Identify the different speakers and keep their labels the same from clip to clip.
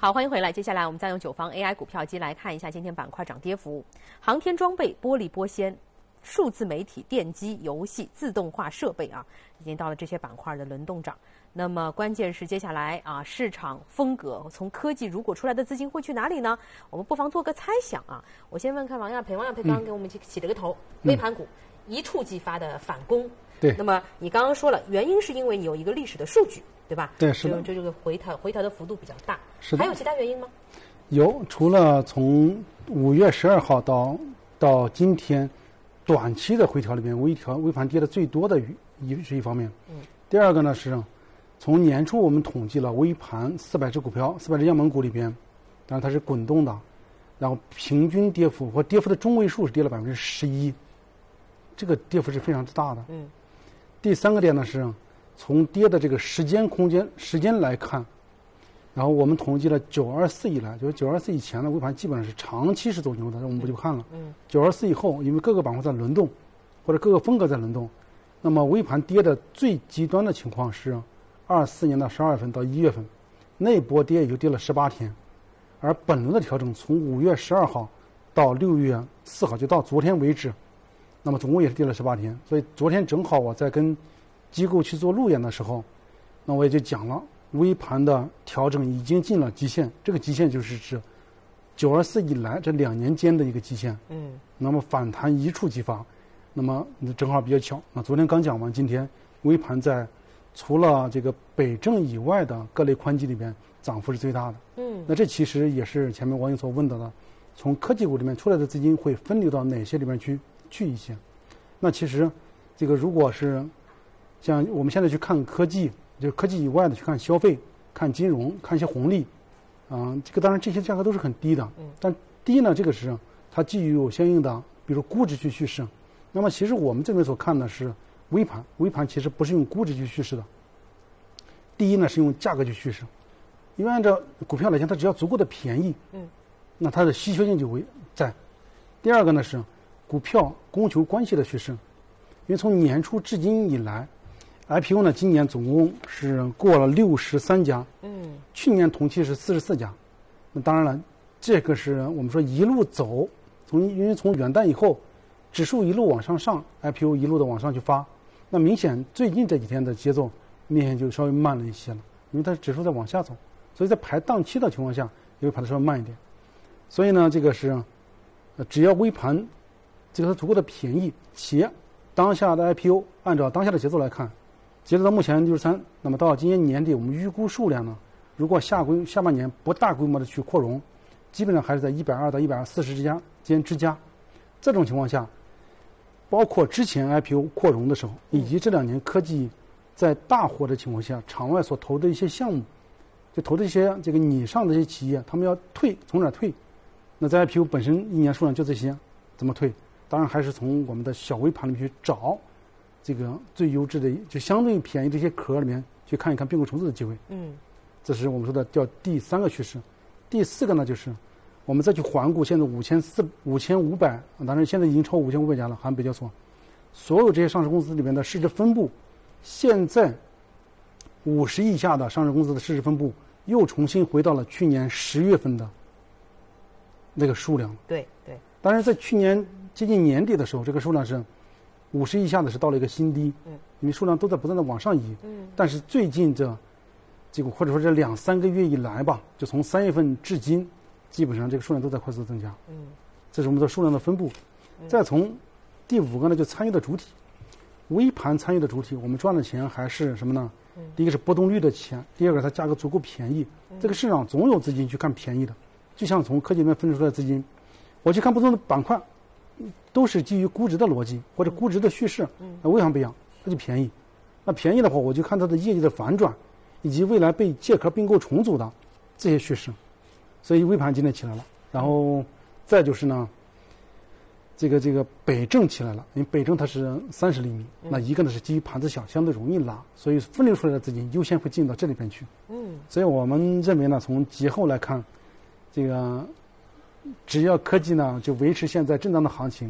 Speaker 1: 好，欢迎回来。接下来我们再用9方 AI 股票机来看一下今天板块涨跌幅。航天装备、玻璃玻纤、数字媒体、电机、游戏、自动化设备已经到了这些板块的轮动涨。那么关键是接下来市场风格从科技如果出来的资金会去哪里呢？我们不妨做个猜想我先问看王亚培刚刚给我们起了个头，微盘股一触即发的反攻。
Speaker 2: 对。
Speaker 1: 那么你刚刚说了，原因是因为你有一个历史的数据，对吧？
Speaker 2: 对，是的。
Speaker 1: 这个回调的幅度比较大。
Speaker 2: 是的。
Speaker 1: 还有其他原因吗？
Speaker 2: 有，除了从5月12号到今天短期的回调里面，微盘跌的最多的是一方面。第二个呢是，从年初我们统计了微盘400只股票、400只样本股里边，当然它是滚动的，然后平均跌幅或跌幅的中位数是跌了11%，这个跌幅是非常之大的。第三个点呢是，从跌的这个时间来看，然后我们统计了924以来，就是924以前的微盘基本上是长期是走牛的，我们不就看了。924以后，因为各个板块在轮动，或者各个风格在轮动，那么微盘跌的最极端的情况是24年的12月份到1月份，那波跌也就跌了18天，而本轮的调整从5月12号到6月4号，就到昨天为止，那么总共也是跌了18天。所以昨天正好我在跟机构去做路演的时候，那我也就讲了，微盘的调整已经进了极限，这个极限就是指924以来这2年间的一个极限。那么反弹一触即发，那么正好比较巧，那昨天刚讲完，今天微盘在除了这个北证以外的各类宽基里边涨幅是最大的。那这其实也是前面网友所问到的，从科技股里面出来的资金会分流到哪些里面去一些。那其实这个如果是像我们现在去看科技，就是科技以外的去看消费、看金融、看一些红利，这个当然这些价格都是很低的。但低呢，这个是它基于有相应的，比如估值去叙事。那么其实我们这边所看的是微盘其实不是用估值去叙事的。第一呢是用价格去叙事，因为按照股票来讲，它只要足够的便宜，那它的稀缺性就会在。第二个呢是股票供求关系的叙事，因为从年初至今以来，IPO 呢今年总共是过了63家，去年同期是44家。那当然了，这个是我们说一路走，因为从元旦以后，指数一路往上上 ，IPO 一路的往上去发。那明显最近这几天的节奏明显就稍微慢了一些了，因为它指数在往下走，所以在排档期的情况下也会排得稍微慢一点。所以呢，这个是只要微盘这个足够的便宜，且当下的 IPO 按照当下的节奏来看，截止到目前63，那么到今年年底我们预估数量呢，如果下半年不大规模的去扩容，基本上还是在120到140之家。这种情况下，包括之前 IPO 扩容的时候，以及这2年科技在大火的情况下，场外所投的一些项目，就投的一些这个拟上的一些企业，他们要退，从哪退？那在 IPO 本身一年数量就这些，怎么退？当然还是从我们的小微盘里面去找这个最优质的，就相对便宜这些壳里面去看一看并购重组的机会。这是我们说的叫第3个趋势。第4个呢，就是我们再去环顾现在5500，当然现在已经超5500家了，含北交所，所有这些上市公司里面的市值分布，现在50亿以下的上市公司的市值分布又重新回到了去年10月份的那个数量。
Speaker 1: 对。
Speaker 2: 当然在去年接近年底的时候，这个数量是50亿以下的是到了一个新低，因为数量都在不断的往上移。但是最近这个或者说这2-3个月以来吧，就从3月份至今，基本上这个数量都在快速增加。这是我们的数量的分布。再从第5个呢，就参与的主体，微盘参与的主体，我们赚的钱还是什么呢？第一个是波动率的钱，第二个它价格足够便宜。这个市场总有资金去看便宜的，就像从科技里面分出来的资金，我去看不同的板块，都是基于估值的逻辑或者估值的叙事。那为什么不一样？它就便宜。那便宜的话，我就看它的业绩的反转，以及未来被借壳并购重组的这些叙事。所以微盘今天起来了，然后再就是呢，这个北证起来了，因为北证它是30厘米，那一个呢是基于盘子小，相对容易拉，所以分流出来的资金优先会进到这里边去。所以我们认为呢，从节后来看，这个只要科技呢就维持现在震荡的行情，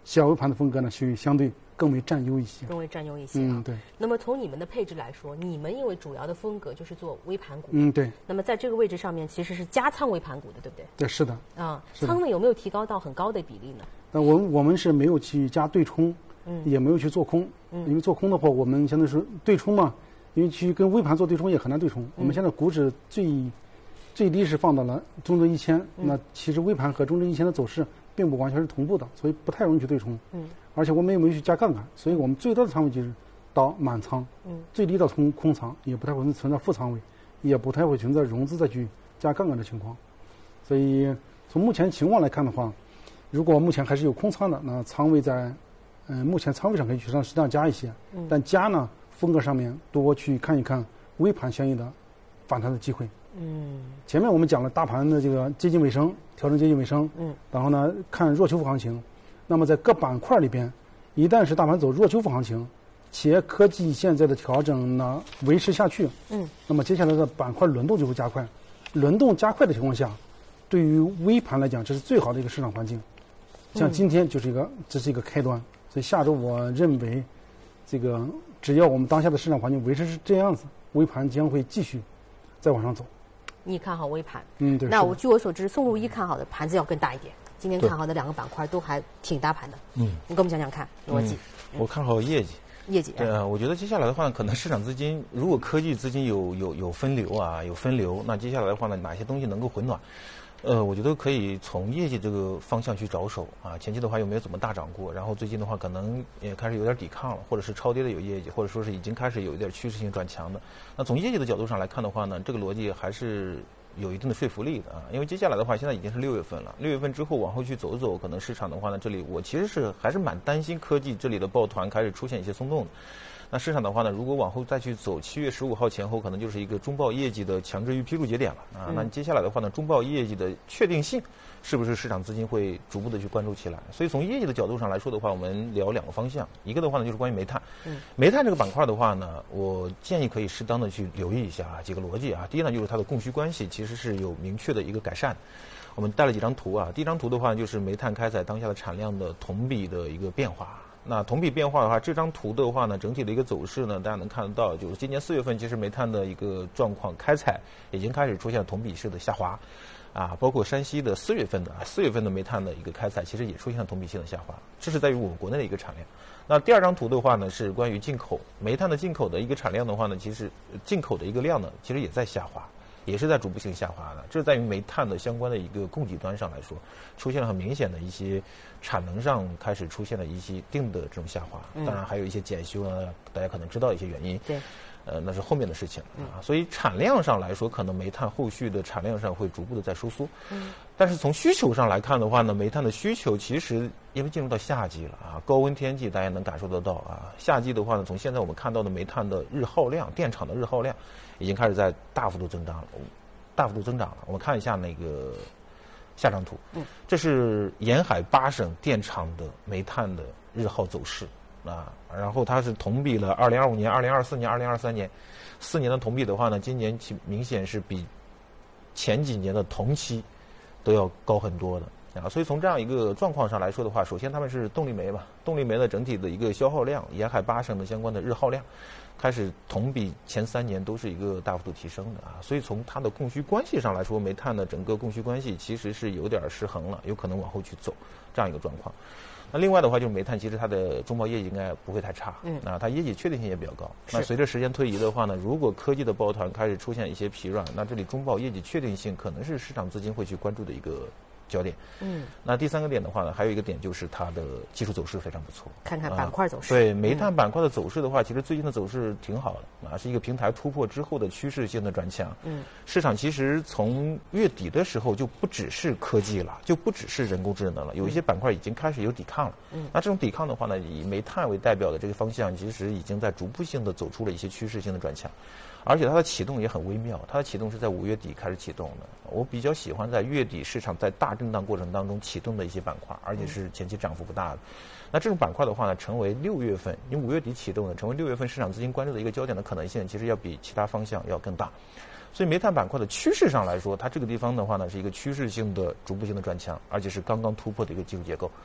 Speaker 2: 小微盘的风格呢，相对更为占优一些。
Speaker 1: 更为占优一些啊。
Speaker 2: 对。
Speaker 1: 那么从你们的配置来说，你们因为主要的风格就是做微盘股。
Speaker 2: 对。
Speaker 1: 那么在这个位置上面，其实是加仓微盘股的，对不对？
Speaker 2: 对，是的。
Speaker 1: 仓位有没有提高到很高的比例呢？
Speaker 2: 那我们是没有去加对冲，也没有去做空，因为做空的话，我们相当于是对冲嘛，因为去跟微盘做对冲也很难对冲。我们现在股指最低是放到了中证1000，那其实微盘和中证1000的走势并不完全是同步的，所以不太容易去对冲。而且我们也没有去加杠杆，所以我们最多的仓位就是到满仓，最低到空仓，也不太会存在负仓位，也不太会存在融资再去加杠杆的情况。所以从目前情况来看的话，如果目前还是有空仓的，那仓位在目前仓位上可以去适当加一些，但加呢风格上面多去看一看微盘相应的反弹的机会。前面我们讲了大盘的这个接近尾声，调整接近尾声，然后呢看弱修复行情。那么在各板块里边，一旦是大盘走弱修复行情，企业科技现在的调整呢维持下去，那么接下来的板块轮动就会加快。轮动加快的情况下，对于微盘来讲，这是最好的一个市场环境。像今天这是一个开端，所以下周我认为，这个只要我们当下的市场环境维持是这样子，微盘将会继续再往上走。
Speaker 1: 你看好微盘？
Speaker 2: 对。
Speaker 1: 那据我所知，宋如一看好的盘子要更大一点。今天看好的两个板块都还挺大盘的。你跟我们讲讲看逻辑。
Speaker 3: 我看好业绩。
Speaker 1: 业绩。
Speaker 3: 对啊，我觉得接下来的话，可能市场资金如果科技资金有分流啊，有分流，那接下来的话呢，哪些东西能够回暖？我觉得可以从业绩这个方向去着手啊。前期的话又没有怎么大涨过，然后最近的话可能也开始有点抵抗了，或者是超跌的有业绩，或者说是已经开始有一点趋势性转强的。那从业绩的角度上来看的话呢，这个逻辑还是有一定的说服力的啊。因为接下来的话，现在已经是6月份了，6月份之后往后去走走，可能市场的话呢，这里我其实还是蛮担心科技这里的抱团开始出现一些松动的。那市场的话呢，如果往后再去走，7月15号前后，可能就是一个中报业绩的强制预披露节点了啊。那接下来的话呢，中报业绩的确定性是不是市场资金会逐步的去关注起来？所以从业绩的角度上来说的话，我们聊2个方向，一个的话呢就是关于煤炭。煤炭这个板块的话呢，我建议可以适当的去留意一下几个逻辑啊。第一呢，就是它的供需关系其实是有明确的一个改善。我们带了几张图啊，第一张图的话就是煤炭开采当下的产量的同比的一个变化。那同比变化的话，这张图的话呢，整体的一个走势呢，大家能看得到，就是今年4月份，其实煤炭的一个状况，开采已经开始出现同比式的下滑，啊，包括山西的4月份的煤炭的一个开采，其实也出现了同比性的下滑，这是在于我们国内的一个产量。那第二张图的话呢，是关于进口煤炭的进口的一个产量的话呢，其实进口的一个量呢，其实也在下滑。也是在逐步性下滑的，这是在于煤炭的相关的一个供给端上来说，出现了很明显的一些产能上开始出现了一些定的这种下滑，当然还有一些检修呢，大家可能知道一些原因，
Speaker 1: 对，
Speaker 3: 那是后面的事情啊。所以产量上来说，可能煤炭后续的产量上会逐步的在收缩，但是从需求上来看的话呢，煤炭的需求其实因为进入到夏季了啊，高温天气大家能感受得到啊，夏季的话呢，从现在我们看到的煤炭的日耗量，电厂的日耗量已经开始在大幅度增长了。我们看一下那个下张图，这是沿海8省电厂的煤炭的日耗走势啊，然后它是同比了2025年、2024年、2023年4年的同比的话呢，今年明显是比前几年的同期都要高很多的。啊，所以从这样一个状况上来说的话，首先他们是动力煤嘛，动力煤的整体的一个消耗量，沿海8省的相关的日耗量，开始同比前3年都是一个大幅度提升的啊，所以从它的供需关系上来说，煤炭的整个供需关系其实是有点失衡了，有可能往后去走这样一个状况。那另外的话，就是煤炭其实它的中报业绩应该不会太差，它业绩确定性也比较高。那随着时间推移的话呢，如果科技的抱团开始出现一些疲软，那这里中报业绩确定性可能是市场资金会去关注的一个焦点。那第3个点的话呢，还有一个点就是它的技术走势非常不错。
Speaker 1: 看看板块走势。
Speaker 3: 对，煤炭板块的走势的话，其实最近的走势挺好的啊，是一个平台突破之后的趋势性的转强。市场其实从月底的时候就不只是科技了，就不只是人工智能了，有一些板块已经开始有抵抗了。那这种抵抗的话呢，以煤炭为代表的这个方向，其实已经在逐步性的走出了一些趋势性的转强。而且它的启动也很微妙，它的启动是在5月底开始启动的。我比较喜欢在月底市场在大震荡过程当中启动的一些板块，而且是前期涨幅不大的。那这种板块的话呢，成为6月份，因为5月底启动的，成为6月份市场资金关注的一个焦点的可能性，其实要比其他方向要更大。所以煤炭板块的趋势上来说，它这个地方的话呢，是一个趋势性的逐步性的转强，而且是刚刚突破的一个技术结构。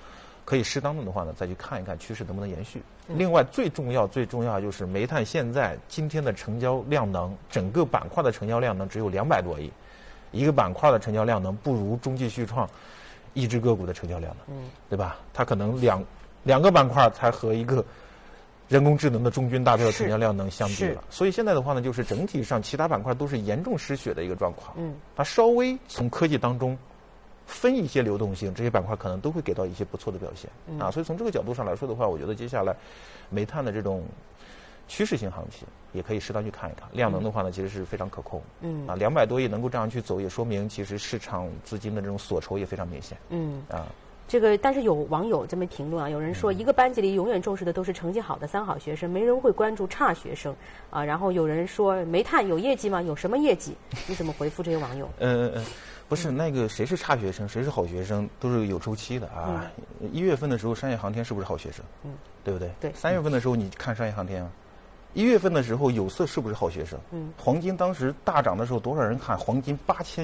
Speaker 3: 可以适当的话呢，再去看一看趋势能不能延续。另外，最重要就是煤炭现在今天的成交量能，整个板块的成交量能只有200多亿，一个板块的成交量能不如中继续创一只个股的成交量能，对吧？它可能两个板块才和一个人工智能的中军大票成交量能相比了。所以现在的话呢，就是整体上其他板块都是严重失血的一个状况。它稍微从科技当中分一些流动性，这些板块可能都会给到一些不错的表现啊。所以从这个角度上来说的话，我觉得接下来煤炭的这种趋势性行情也可以适当去看一看。量能的话呢，其实是非常可控。200多亿能够这样去走，也说明其实市场资金的这种锁筹也非常明显。
Speaker 1: 这个，但是有网友这么评论啊，有人说一个班级里永远重视的都是成绩好的3好学生，没人会关注差学生啊。然后有人说煤炭有业绩吗？有什么业绩？你怎么回复这些网友？
Speaker 3: 不是那个谁是差学生，谁是好学生，都是有周期的啊。1月份的时候，商业航天是不是好学生？对不对？
Speaker 1: 对。
Speaker 3: 3月份的时候，你看商业航天啊。1月份的时候，有色是不是好学生？黄金当时大涨的时候，多少人看黄金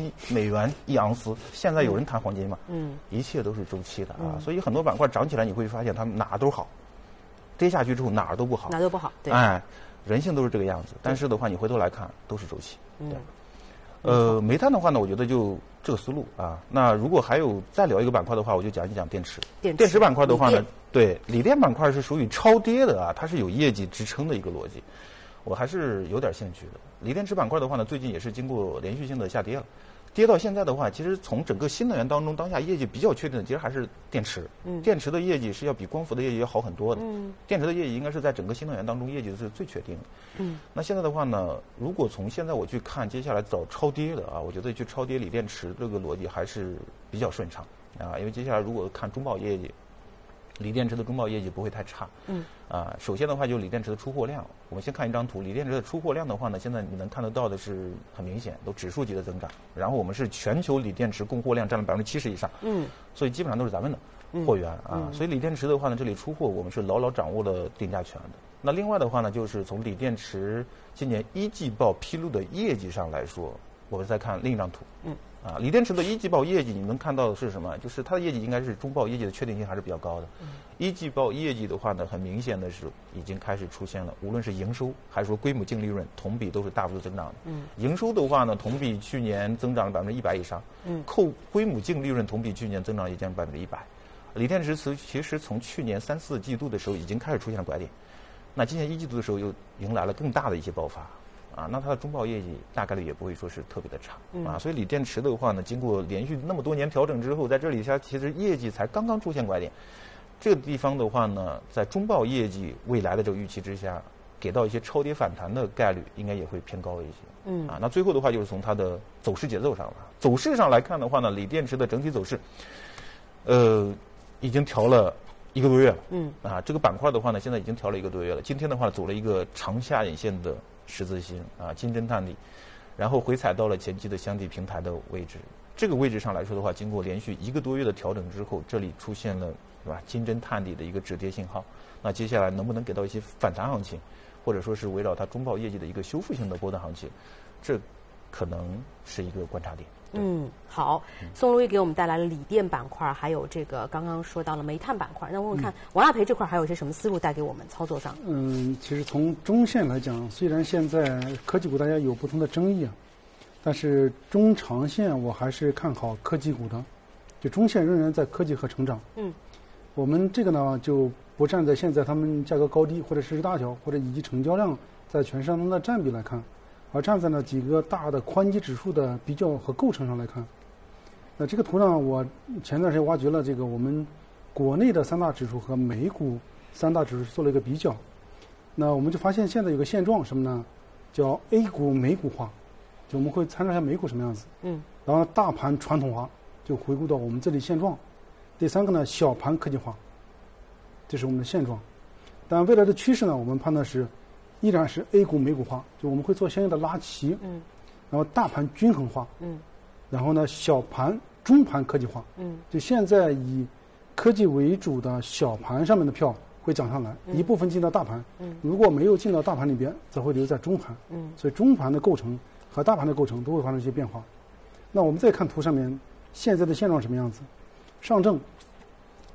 Speaker 3: $80001盎司？现在有人谈黄金吗？一切都是周期的啊。所以很多板块涨起来，你会发现它们哪都好，跌下去之后哪儿都不好。
Speaker 1: 哪都不好，对。
Speaker 3: 人性都是这个样子。但是的话，你回头来看，都是周期。煤炭的话呢，我觉得就这个思路啊。那如果还有再聊一个板块的话，我就讲一讲电池。电池板块的话呢，对，锂电板块是属于超跌的啊，它是有业绩支撑的一个逻辑，我还是有点兴趣的。锂电池板块的话呢，最近也是经过连续性的下跌了，跌到现在的话，其实从整个新能源当中，当下业绩比较确定的，其实还是电池。电池的业绩是要比光伏的业绩要好很多的。电池的业绩应该是在整个新能源当中业绩是最确定的。那现在的话呢，如果从现在我去看接下来走超跌的啊，我觉得去超跌锂电池这个逻辑还是比较顺畅啊，因为接下来如果看中报业绩，锂电池的中报业绩不会太差。首先的话就是锂电池的出货量，我们先看一张图，锂电池的出货量的话呢，现在你能看得到的是很明显，都指数级的增长。然后我们是全球锂电池供货量占了70%以上，所以基本上都是咱们的货源啊。所以锂电池的话呢，这里出货我们是牢牢掌握了定价权的。那另外的话呢，就是从锂电池今年1季报披露的业绩上来说，我们再看另一张图。锂电池的1季报业绩，你能看到的是什么？就是它的业绩应该是中报业绩的确定性还是比较高的。1季报业绩的话呢，很明显的是已经开始出现了，无论是营收还是说规模净利润，同比都是大幅度增长的。营收的话呢，同比去年增长了100%以上。扣规模净利润，同比去年增长也将100%。锂电池其实从去年3、4季度的时候已经开始出现了拐点，那今年1季度的时候又迎来了更大的一些爆发。那它的中报业绩大概率也不会说是特别的差。所以锂电池的话呢，经过连续那么多年调整之后，在这里它其实业绩才刚刚出现拐点。这个地方的话呢，在中报业绩未来的这个预期之下，给到一些超跌反弹的概率应该也会偏高一些。那最后的话就是从它的走势节奏上了。走势上来看的话呢，锂电池的整体走势，已经调了1个多月了。这个板块的话呢，现在已经调了1个多月了。今天的话走了一个长下影线的十字星金针探底，然后回踩到了前期的箱体平台的位置。这个位置上来说的话，经过连续1个多月的调整之后，这里出现了是吧金针探底的一个止跌信号。那接下来能不能给到一些反弹行情，或者说是围绕它中报业绩的一个修复性的波段行情，这可能是一个观察点。
Speaker 1: 好，宋路易给我们带来了锂电板块，还有这个刚刚说到了煤炭板块。那问问看，王亚培这块还有些什么思路带给我们操作上？
Speaker 2: 其实从中线来讲，虽然现在科技股大家有不同的争议但是中长线我还是看好科技股的，就中线仍然在科技和成长。我们这个呢就不站在现在他们价格高低或者市值大小或者以及成交量在全市场中的占比来看，而站在呢几个大的宽基指数的比较和构成上来看。那这个图上我前段时间挖掘了这个我们国内的3大指数和美股3大指数做了一个比较。那我们就发现现在有个现状什么呢？叫 A 股美股化，就我们会参照一下美股什么样子。然后大盘传统化，就回顾到我们这里现状。第3个呢，小盘科技化，这是我们的现状。但未来的趋势呢，我们判断是依然是 A 股美股化，就我们会做相应的拉齐。然后大盘均衡化。然后呢，小盘中盘科技化。就现在以科技为主的小盘上面的票会涨上来，一部分进到大盘。如果没有进到大盘里边，则会留在中盘。所以中盘的构成和大盘的构成都会发生一些变化。那我们再看图上面现在的现状什么样子？上证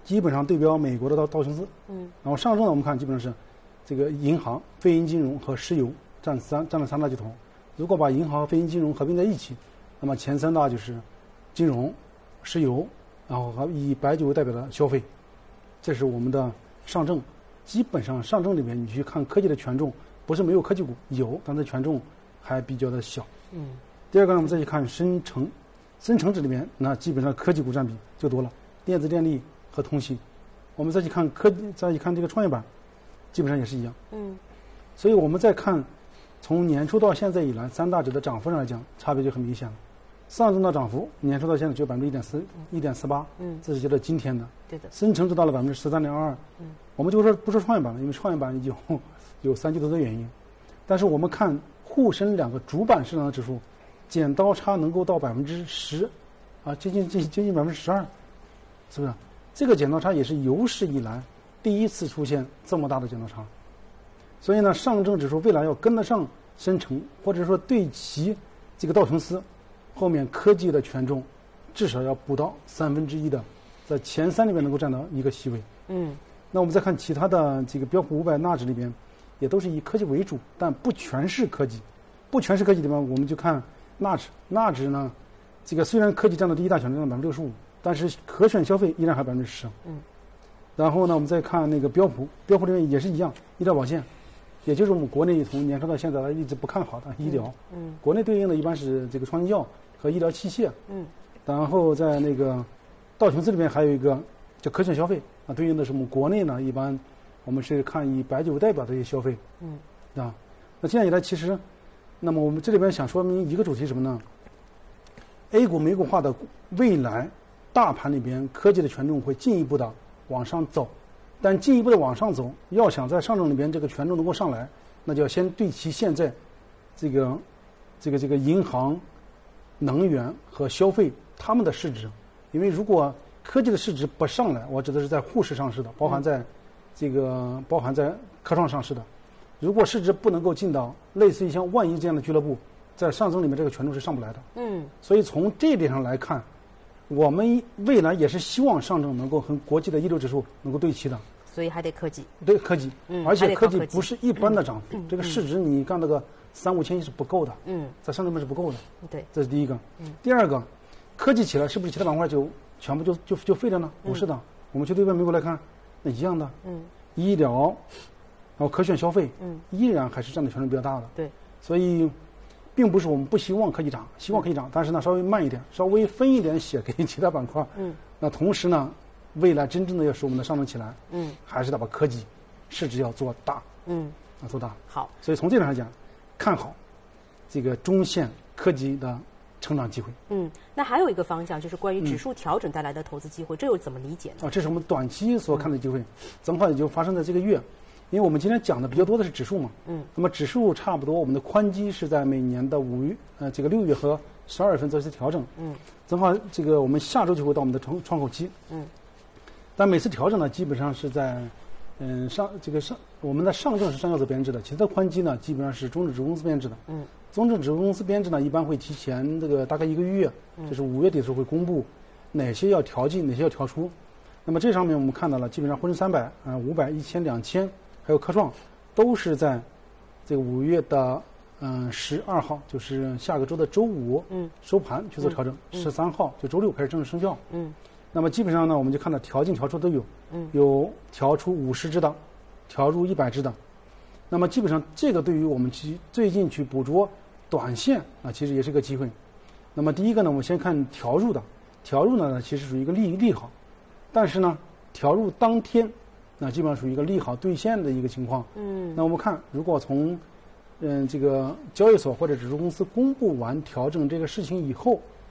Speaker 2: 基本上对标美国的道琼斯。然后上证呢，我们看基本上是这个银行、非银金融和石油占了三大巨头。如果把银行和非银金融合并在一起，那么前三大就是金融、石油，然后和以白酒为代表的消费。这是我们的上证。基本上上证里面你去看科技的权重，不是没有科技股，有，但是权重还比较的小。第二个呢，我们再去看深成指里面，那基本上科技股占比就多了，电子电力和通信。我们再去看再去看这个创业板，基本上也是一样。所以我们再看从年初到现在以来三大指的涨幅上来讲，差别就很明显了。上证的涨幅年初到现在只有1.48%，这是觉得今天的。
Speaker 1: 对的。
Speaker 2: 深成指到了13.22%。我们就说不说创业板了，因为创业板有三巨头的原因。但是我们看沪深两个主板市场的指数，剪刀差能够到10%，接近12%，是不是？这个剪刀差也是有史以来第一次出现这么大的剪刀差。所以呢，上证指数未来要跟得上深成，或者说对齐这个道琼斯，后面科技的权重至少要补到1/3的，在前3里面能够占到一个席位。那我们再看其他的这个标普500纳指里边，也都是以科技为主，但不全是科技。不全是科技里面，我们就看纳指呢，这个虽然科技占到第一大权重65%，但是可选消费依然还10%。然后呢，我们再看那个标普里面也是一样，医疗保健，也就是我们国内从年初到现在一直不看好的医疗。国内对应的一般是这个创新药和医疗器械。然后在那个道琼斯里面还有一个叫可选消费，对应的是我们国内呢，一般我们是看以白酒为代表的一些消费。那这样一来，其实，那么我们这里边想说明一个主题是什么呢 ？A 股美股化的未来，大盘里边科技的权重会进一步的往上走，但进一步的往上走，要想在上证里边这个权重能够上来，那就要先对齐现在这个银行、能源和消费他们的市值，因为如果科技的市值不上来，我指的是在沪市上市的，包含在科创上市的，如果市值不能够进到类似于像万亿这样的俱乐部，在上证里面这个权重是上不来的。所以从这一点上来看，我们未来也是希望上证能够和国际的一流指数能够对齐的。
Speaker 1: 所以还得科技。
Speaker 2: 对，科技。而且科技不是一般的涨幅，这个市值你干那个3-5千亿是不够的。在上证里面是不够的。
Speaker 1: 对，
Speaker 2: 这是第一个。第二个，科技起来是不是其他板块就全部就废了呢？不是的。我们去对标美国来看，那一样的。医疗，然后可选消费，依然还是占的权重比较大的。
Speaker 1: 对。
Speaker 2: 所以，并不是我们不希望科技涨，希望科技涨，但是呢稍微慢一点，稍微分一点血给其他板块。那同时呢，未来真正的要使我们的上证起来，还是得把科技市值要做大。做大。
Speaker 1: 好。
Speaker 2: 所以从这点上讲，看好这个中线科技的成长机会。
Speaker 1: 那还有一个方向就是关于指数调整带来的投资机会，这又怎么理解呢？
Speaker 2: 这是我们短期所看的机会，正好也就发生在这个月，因为我们今天讲的比较多的是指数嘛。那么指数差不多，我们的宽基是在每年的6月和12月份做一次调整。正好这个我们下周就会到我们的窗口期。但每次调整呢，基本上是在我们的上证是上交所编制的，其他的宽基呢基本上是中证指数公司编制的。中证指数公司编制呢，一般会提前大概1个月，就是5月底的时候会公布哪些要调进，哪些要调出。那么这上面我们看到了，基本上沪深300、500、1000、2000，还有科创，都是在这个5月的12号，就是下个周的周5，收盘去做调整。13号就周6开始正式生效。那么基本上呢，我们就看到调进调出都有，有调出50只的，调入100只的。那么基本上这个对于我们最近去捕捉短线其实也是个机会。那么第一个呢，我们先看调入的，调入呢其实属于一个利好，但是呢调入当天，基本上属于一个利好兑现的一个情况。那我们看，如果从这个交易所或者指数公司公布完调整这个事情以后，